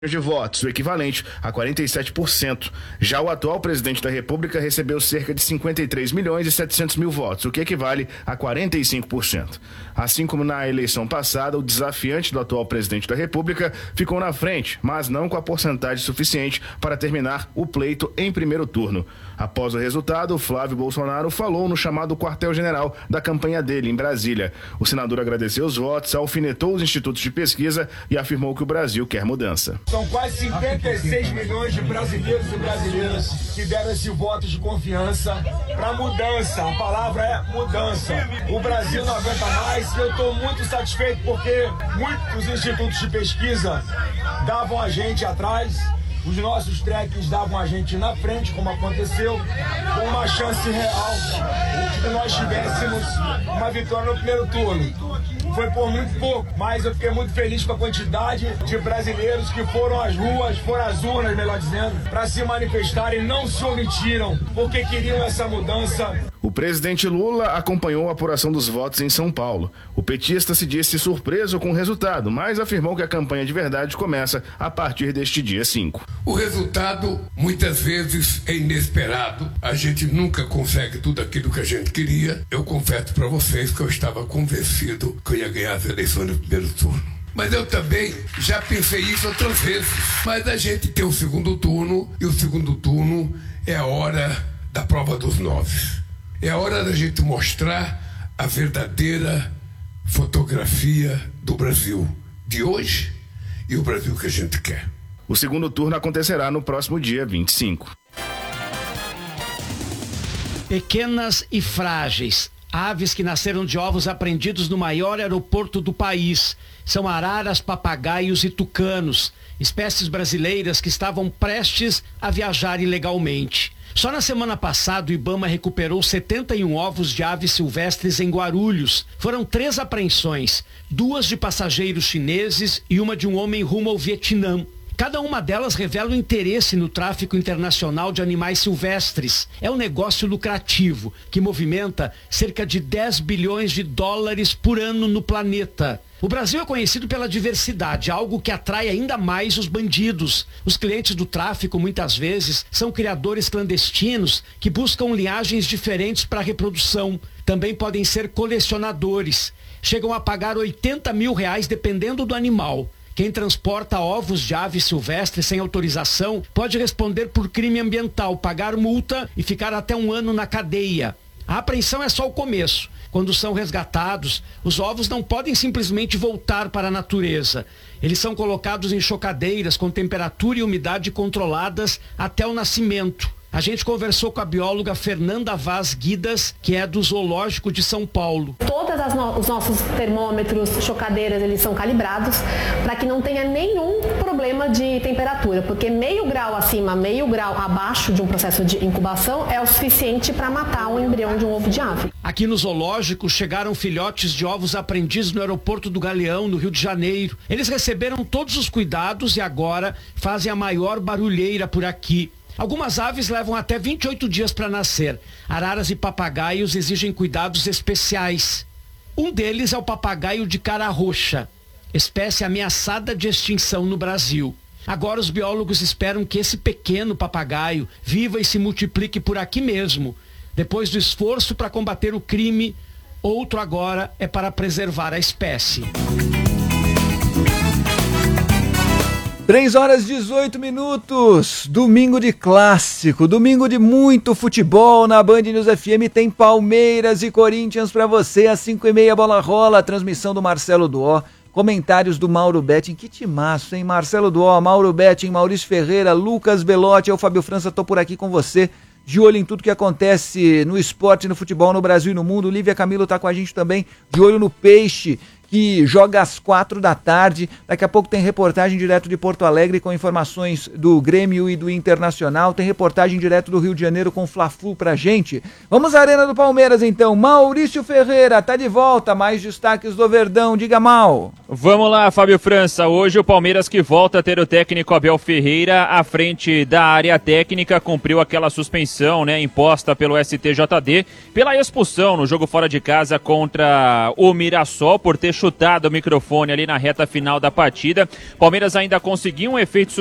de votos, o equivalente a 47%. Já o atual presidente da República recebeu cerca de 53 milhões e 700 mil votos, o que equivale a 45%. Assim como na eleição passada, o desafiante do atual presidente da República ficou na frente, mas não com a porcentagem suficiente para terminar o pleito em primeiro turno. Após o resultado, Flávio Bolsonaro falou no chamado quartel-general da campanha dele, em Brasília. O senador agradeceu os votos, alfinetou os institutos de pesquisa e afirmou que o Brasil quer mudança. São quase 56 milhões de brasileiros e brasileiras que deram esse voto de confiança para mudança. A palavra é mudança. O Brasil não aguenta mais e eu estou muito satisfeito porque muitos institutos de pesquisa davam a gente atrás. Os nossos trackings davam a gente na frente, como aconteceu, com uma chance real de que nós tivéssemos uma vitória no primeiro turno. Foi por muito pouco, mas eu fiquei muito feliz com a quantidade de brasileiros que foram às ruas, foram às urnas, melhor dizendo, para se manifestarem, não se omitiram, porque queriam essa mudança. O presidente Lula acompanhou a apuração dos votos em São Paulo. O petista se disse surpreso com o resultado, mas afirmou que a campanha de verdade começa a partir deste dia 5. O resultado, muitas vezes, é inesperado. A gente nunca consegue tudo aquilo que a gente queria. Eu confesso para vocês que eu estava convencido que eu ia ganhar as eleições no primeiro turno. Mas eu também já pensei isso outras vezes. Mas a gente tem o segundo turno, e o segundo turno é a hora da prova dos 9. É a hora da gente mostrar a verdadeira fotografia do Brasil de hoje e o Brasil que a gente quer. O segundo turno acontecerá no próximo dia 25. Pequenas e frágeis. Aves que nasceram de ovos apreendidos no maior aeroporto do país. São araras, papagaios e tucanos, espécies brasileiras que estavam prestes a viajar ilegalmente. Só na semana passada, o Ibama recuperou 71 ovos de aves silvestres em Guarulhos. Foram 3 apreensões, 2 de passageiros chineses e uma de um homem rumo ao Vietnã. Cada uma delas revela o interesse no tráfico internacional de animais silvestres. É um negócio lucrativo, que movimenta cerca de 10 bilhões de dólares por ano no planeta. O Brasil é conhecido pela diversidade, algo que atrai ainda mais os bandidos. Os clientes do tráfico, muitas vezes, são criadores clandestinos que buscam linhagens diferentes para reprodução. Também podem ser colecionadores. Chegam a pagar R$80 mil dependendo do animal. Quem transporta ovos de aves silvestres sem autorização pode responder por crime ambiental, pagar multa e ficar até 1 ano na cadeia. A apreensão é só o começo. Quando são resgatados, os ovos não podem simplesmente voltar para a natureza. Eles são colocados em chocadeiras com temperatura e umidade controladas até o nascimento. A gente conversou com a bióloga Fernanda Vaz Guidas, que é do Zoológico de São Paulo. Todos os nossos termômetros, chocadeiras, eles são calibrados para que não tenha nenhum problema de temperatura, porque meio grau acima, meio grau abaixo de um processo de incubação é o suficiente para matar um embrião de um ovo de ave. Aqui no zoológico chegaram filhotes de ovos apreendidos no aeroporto do Galeão, no Rio de Janeiro. Eles receberam todos os cuidados e agora fazem a maior barulheira por aqui. Algumas aves levam até 28 dias para nascer. Araras e papagaios exigem cuidados especiais. Um deles é o papagaio de cara roxa, espécie ameaçada de extinção no Brasil. Agora os biólogos esperam que esse pequeno papagaio viva e se multiplique por aqui mesmo. Depois do esforço para combater o crime, outro agora é para preservar a espécie. 3h18, domingo de clássico, domingo de muito futebol. Na Band News FM tem Palmeiras e Corinthians pra você, às 5h30 bola rola, a transmissão do Marcelo Duó, comentários do Mauro Betting, que timaço, hein? Marcelo Duó, Mauro Betting, Maurício Ferreira, Lucas Belotti, eu, Fábio França, tô por aqui com você, de olho em tudo que acontece no esporte, no futebol, no Brasil e no mundo. Lívia Camilo tá com a gente também, de olho no Peixe, que joga às 4h. Daqui a pouco tem reportagem direto de Porto Alegre com informações do Grêmio e do Internacional. Tem reportagem direto do Rio de Janeiro com Fla-Flu pra gente. Vamos à Arena do Palmeiras então. Maurício Ferreira tá de volta. Mais destaques do Verdão. Diga, Mal. Vamos lá, Fábio França. Hoje o Palmeiras, que volta a ter o técnico Abel Ferreira à frente da área técnica, cumpriu aquela suspensão, imposta pelo STJD pela expulsão no jogo fora de casa contra o Mirassol por ter chutado o microfone ali na reta final da partida. Palmeiras ainda conseguiu um efeito